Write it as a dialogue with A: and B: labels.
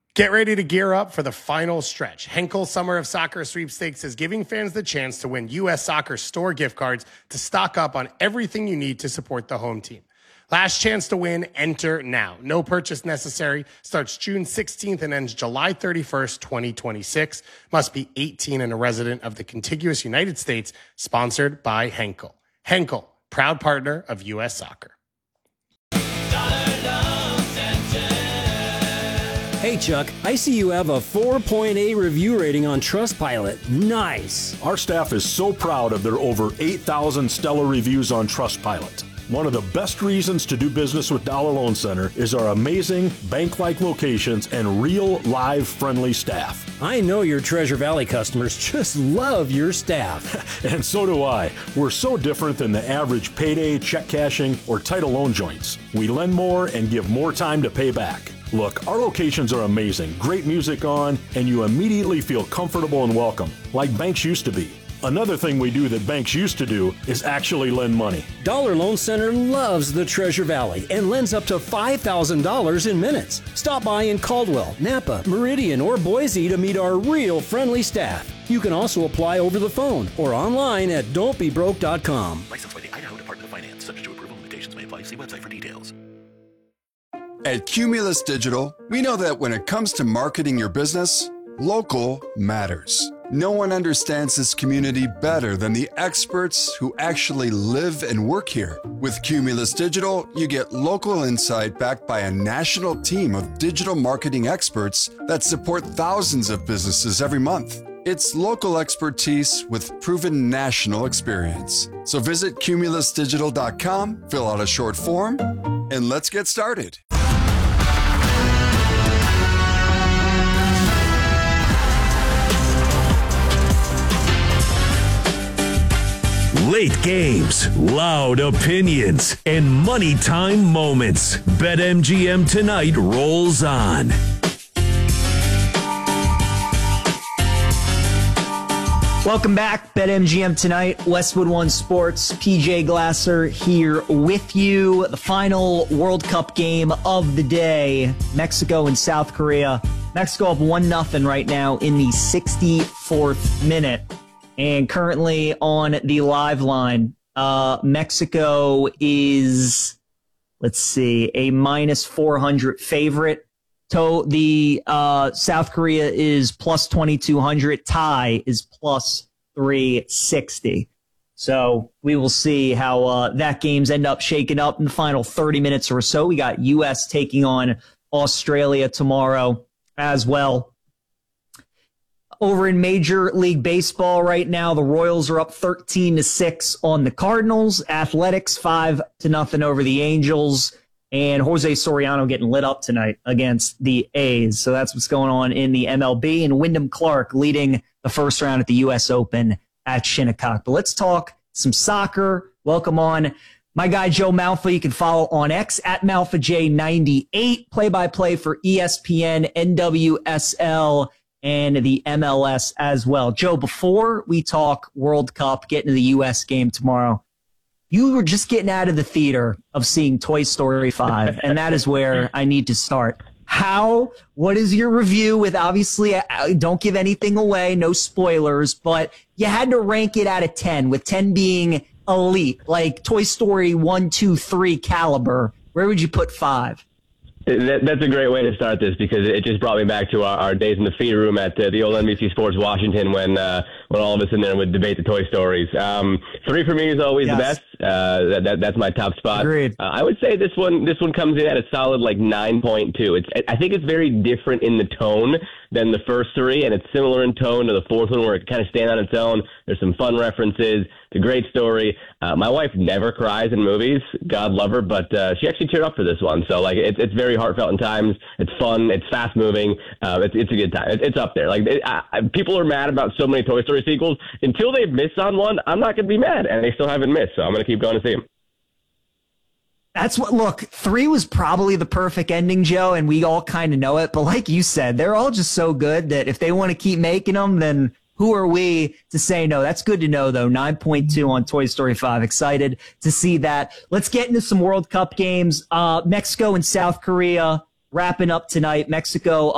A: Get ready to gear up for the final stretch. Henkel Summer of Soccer Sweepstakes is giving fans the chance to win U.S. Soccer store gift cards to stock up on everything you need to support the home team. Last chance to win, enter now. No purchase necessary. Starts June 16th and ends July 31st, 2026. Must be 18 and a resident of the contiguous United States. Sponsored by Henkel. Henkel, proud partner of U.S. Soccer.
B: Hey Chuck, I see you have a 4.8 review rating on Trustpilot. Nice.
C: Our staff is so proud of their over 8,000 stellar reviews on Trustpilot. One of the best reasons to do business with Dollar Loan Center is our amazing bank-like locations and real, live, friendly staff.
B: I know your Treasure Valley customers just love your staff.
C: And so do I. We're so different than the average payday, check cashing, or title loan joints. We lend more and give more time to pay back. Look, our locations are amazing, great music on, and you immediately feel comfortable and welcome, like banks used to be. Another thing we do that banks used to do is actually lend money.
B: Dollar Loan Center loves the Treasure Valley and lends up to $5,000 in minutes. Stop by in Caldwell, Napa, Meridian, or Boise to meet our real friendly staff. You can also apply over the phone or online at don'tbebroke.com.
D: Licensed by the Idaho Department of Finance. Subject to approval. Limitations may apply. See website for details.
E: At Cumulus Digital, we know that when it comes to marketing your business, local matters. No one understands this community better than the experts who actually live and work here. With Cumulus Digital, you get local insight backed by a national team of digital marketing experts that support thousands of businesses every month. It's local expertise with proven national experience. So visit cumulusdigital.com, fill out a short form, and let's get started.
F: Late games, loud opinions, and money time moments. BetMGM Tonight rolls on.
G: Welcome back, BetMGM Tonight, Westwood One Sports, PJ Glasser here with you. The final World Cup game of the day, Mexico and South Korea. Mexico up 1-0 right now in the 64th minute. And currently on the live line, Mexico is, a minus 400 favorite. The South Korea is plus 2,200. Thai is plus 360. So we will see how that game's end up shaking up in the final 30 minutes or so. We got U.S. taking on Australia tomorrow as well. Over in Major League Baseball right now, the Royals are up 13-6 on the Cardinals. Athletics 5-0 over the Angels. And Jose Soriano getting lit up tonight against the A's. So that's what's going on in the MLB. And Wyndham Clark leading the first round at the U.S. Open at Shinnecock. But let's talk some soccer. Welcome on my guy Joe Malfa. You can follow on X at MalfaJ98. Play-by-play for ESPN, NWSL, and the MLS as well. Joe, before we talk World Cup, get into the U.S. game tomorrow, you were just getting out of the theater of seeing Toy Story 5, and that is where I need to start. What is your review with, obviously, don't give anything away, no spoilers, but you had to rank it out of 10, with 10 being elite, like Toy Story 1, 2, 3 caliber. Where would you put 5?
H: That's a great way to start this, because it just brought me back to our days in the feed room at the old NBC Sports Washington when all of us in there would debate the Toy Stories. 3 for me is always the best. That's my top spot.
G: Agreed.
H: I would say this one comes in at a solid 9.2. I think it's very different in the tone than the first 3, and it's similar in tone to the fourth one, where it kind of stands on its own. There's some fun references. It's a great story. My wife never cries in movies, God love her, but she actually teared up for this one. So it's very heartfelt in times. It's fun. It's fast moving. It's a good time. It's up there. People are mad about so many Toy Story sequels. Until they've missed on one, I'm not going to be mad, and they still haven't missed. So I'm going to keep going to see them.
G: Look, 3 was probably the perfect ending, Joe, and we all kind of know it. But like you said, they're all just so good that if they want to keep making them, then who are we to say no? That's good to know, though. 9.2 on Toy Story 5. Excited to see that. Let's get into some World Cup games. Mexico and South Korea wrapping up tonight. Mexico